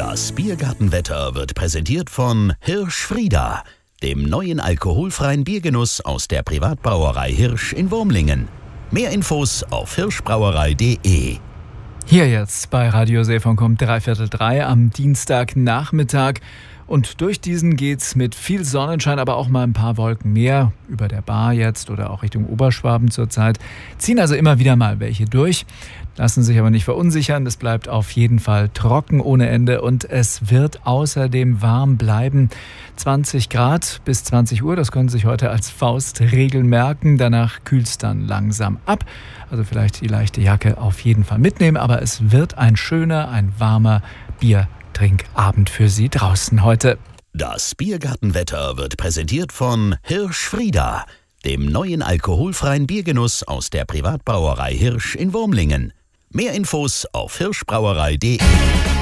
Das Biergartenwetter wird präsentiert von Hirsch-Frieda, dem neuen alkoholfreien Biergenuss aus der Privatbrauerei Hirsch in Wurmlingen. Mehr Infos auf hirschbrauerei.de. Hier jetzt bei Radio Seefunk 2:45 am Dienstagnachmittag. Und durch diesen geht's mit viel Sonnenschein, aber auch mal ein paar Wolken mehr über der Bar jetzt oder auch Richtung Oberschwaben zurzeit. Ziehen also immer wieder mal welche durch, lassen sich aber nicht verunsichern. Es bleibt auf jeden Fall trocken ohne Ende und es wird außerdem warm bleiben. 20 Grad bis 20 Uhr, das können Sie sich heute als Faustregel merken. Danach kühlt es dann langsam ab. Also vielleicht die leichte Jacke auf jeden Fall mitnehmen, aber es wird ein schöner, ein warmer Biertrinkabend für Sie draußen heute. Das Biergartenwetter wird präsentiert von Hirsch-Frieda, dem neuen alkoholfreien Biergenuss aus der Privatbrauerei Hirsch in Wurmlingen. Mehr Infos auf hirschbrauerei.de.